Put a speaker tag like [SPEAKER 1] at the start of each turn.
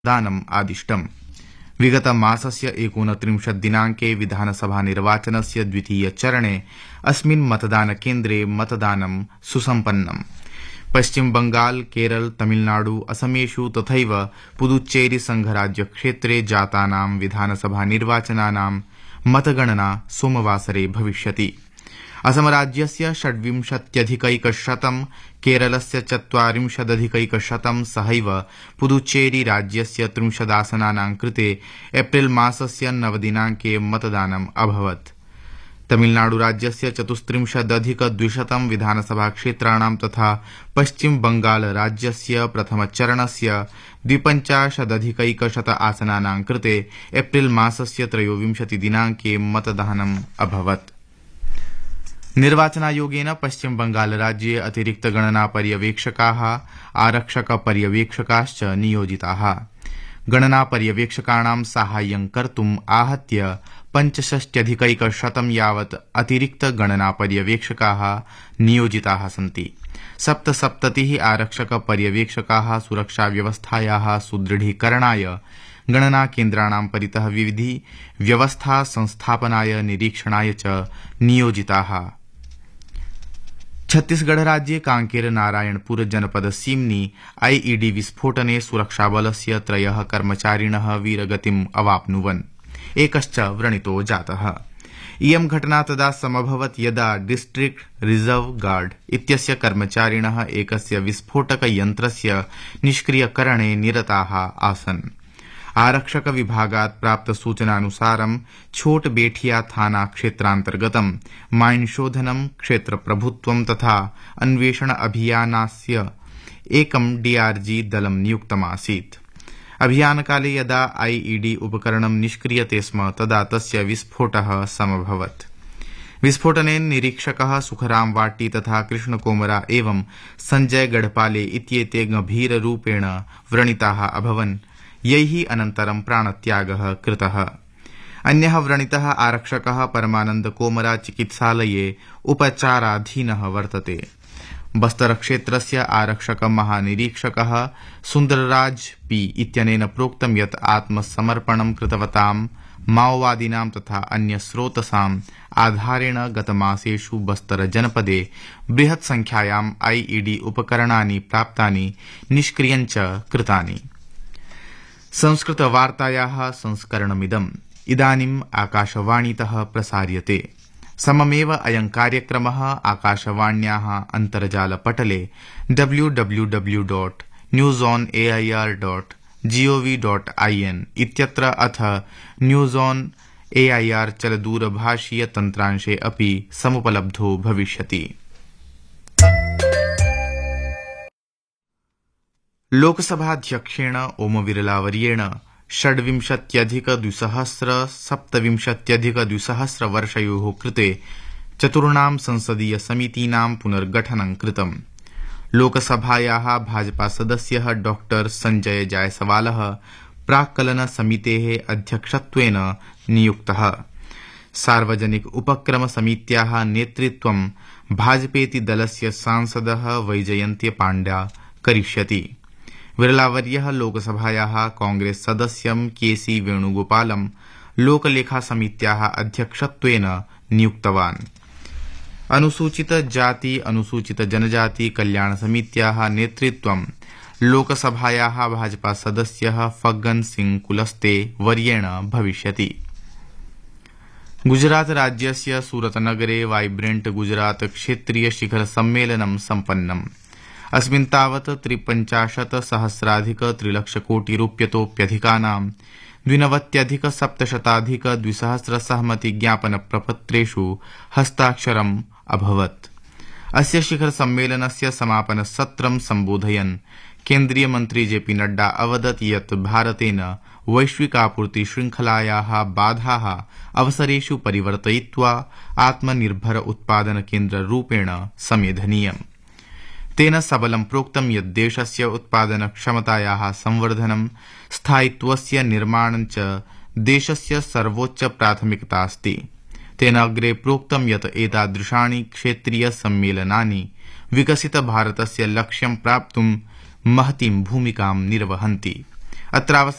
[SPEAKER 1] दानम् आदिष्टम्। विगत मासस्य 29 दिनाङ्के विधानसभा निर्वाचनस्य द्वितीय चरणे अस्मिन् मतदानकेन्द्रे मतदानं सुसम्पन्नम्। पश्चिम बंगाल, केरल, तमिलनाडु, असमेषु तथैव पुदुच्चेरी संघराज्यक्षेत्रे जातानां विधानसभा निर्वाचनानां मतगणना सोमवासरे भविष्यति। असमराज्यस्य 26,100, केरलस्य 40,100 सहैव पुदुच्चेरी राज्यस्य 30 आसनानां कृते एप्रिल मासस्य 9 दिनाङ्के मतदानम् अभवत्। तमिलनाडु राज्यस्य 34,200 विधानसभा क्षेत्राणां तथा पश्चिम बंगाल राज्यस्य प्रथमचरणस्य 52,100 आसनानां कृते एप्रिल मासस्य 23 दिनाङ्के मतदानम् अभवत्। निर्वाचनायोगेन पश्चिम बंगाल राज्ये अतिरिक्त गणना पर्यवेक्षकाः, आरक्षक पर्यवेक्षकाश्च नियोजिताः। गणना पर्यवेक्षकाणां साहाय्यं कर्तुम् आहत्य 65,100 यावत् अतिरिक्त गणना पर्यवेक्षकाः नियोजिताः सन्ति। 77 आरक्षक पर्यवेक्षकाः सुरक्षा व्यवस्थायाः सुदृढीकरणाय गणना केन्द्राणां परितः विविधि व्यवस्था संस्थापनाय निरीक्षणाय च नियोजिताः। छत्तीसगढ़ राज्ये कांकेर नारायणपुर जनपद सीम्नि आईईडी विस्फोटने सुरक्षाबलस्य 3 कर्मचारिणः वीरगतिम् अवाप्नुवन्, एकश्च व्रणितो जातः। इयं घटना तदा समभवत् यदा डिस्ट्रिक्ट रिजर्व गार्ड इत्यस्य कर्मचारिणः एकस्य विस्फोटकयन्त्रस्य निष्क्रियकरणे निरताः आसन्। आरक्षक विभागात् प्राप्त सूचनानुसारं छोट बेठिया थाना क्षेत्रान्तर्गतं माइन शोधनं, क्षेत्र प्रभुत्वं तथा अन्वेषण अभियानस्य एकं डीआरजी दलं नियुक्तमासीत्। अभियानकाले यदा आईईडी उपकरणं निष्क्रियते स्म तदा तस्य विस्फोटः समभवत्। विस्फोटने निरीक्षकः सुखराम वाटी तथा कृष्ण कोमरा एवं संजय गढ़पाले इत्येते गंभीररूपेण व्रणिताः अभवन्, यैः अनन्तरं प्राणत्यागः कृतः। अन्यः व्रणितः आरक्षकः परमानंद कोमरा चिकित्सालये उपचाराधीनः वर्तते। बस्तर क्षेत्रस्य आरक्षक महानिरीक्षकः सुन्दरराज पी इत्यनेन प्रोक्तं यत् आत्मसमर्पणं कृतवतां माओवादिनां तथा अन्यस्रोतसाम् आधारेण गतमासेषु बस्तर जनपदे बृहत् संख्यायाम् आईईडी उपकरणानि प्राप्तानि, निष्क्रियञ्च कृतानि। संस्कृत वार्तायाः संस्करणमिदम् इदानीम् आकाशवाणीतः प्रसार्यते। सममेव अयं कार्यक्रमः आकाशवाण्याः अन्तर्जालपटले www.newsonair.gov.in इत्यत्र अथ न्यूज़ ऑन एआईआर चलदूरभाषीय तन्त्रांशे अपि समुपलब्धो भविष्यति। लोकसभाध्यक्षेण ओम बिरलावर्येण 26,227 वर्षयोः कृते 4 संसदीय समितीनां पुनर्गठनं कृतम्। लोकसभायाः भाजपा सदस्यः डॉक्टर संजय जायसवालः प्राक्कलन समितेः अध्यक्षत्वेन नियुक्तः। सार्वजनिक उपक्रम समित्याः नेतृत्वं भाजपेति दलस्य सांसदः वैजयन्त्य पाण्ड्या करिष्यति। बिरलावर्यः लोकसभायाः कांग्रेस सदस्यं केसी वेणुगोपालं लोकलेखा समित्याः अध्यक्षत्वेन नियुक्तवान्। अनुसूचित जाति अनुसूचित जनजाति कल्याण समित्याः नेतृत्वं लोकसभायाः भाजपा सदस्यः फग्गन सिंह कुलस्ते वर्येण भविष्यति। गुजरात राज्यस्य सूरतनगरे वाइब्रेंट गुजरात क्षेत्रीय शिखर सम्मेलनं सम्पन्नम्। अस्मिन् तावत् 53,000,300,00,000,000 द्विनवत्यधिक-700,200 सहमतिज्ञापनप्रपत्रेषु हस्ताक्षरम् अभवत्। अस्य शिखर सम्मेलनस्य समापन सत्रं सम्बोधयन् केन्द्रीय मन्त्री जेपी नड्डा अवदत् यत् भारतेन वैश्विकापूर्ति श्रृंखलायाः बाधाः अवसरेषु परिवर्तयित्वा आत्मनिर्भर उत्पादन केन्द्ररूपेण समेधनीयम्। तेन सबलं प्रोक्तं यत् देशस्य उत्पादन क्षमतायाः संवर्धनं, स्थायित्वस्य निर्माणं च देशस्य सर्वोच्च प्राथमिकता अस्ति। तेन अग्रे प्रोक्तं यत् एतादृशानि क्षेत्रीय सम्मेलनानि विकसित भारतस्य लक्ष्यं प्राप्तुं महतीं भूमिकां निर्वहन्ति। अत्रावसरे